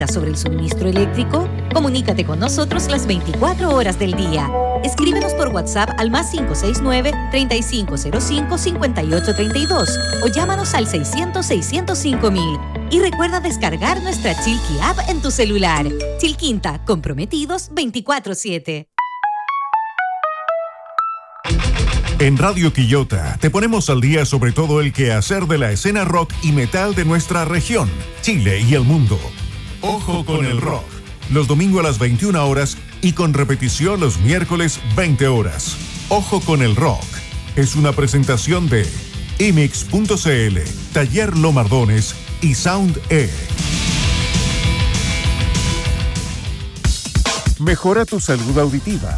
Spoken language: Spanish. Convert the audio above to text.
sobre el suministro eléctrico? Comunícate con nosotros las 24 horas del día. Escríbenos por WhatsApp al +569-3505-5832 o llámanos al 600-605-000. Y recuerda descargar nuestra Chilqui App en tu celular. Chilquinta, comprometidos 24/7. En Radio Quillota te ponemos al día sobre todo el quehacer de la escena rock y metal de nuestra región, Chile y el mundo. Ojo con el rock, los domingos a las 21 horas y con repetición los miércoles 20 horas. Ojo con el rock es una presentación de imix.cl, Taller Lomardones y Sound E. Mejora tu salud auditiva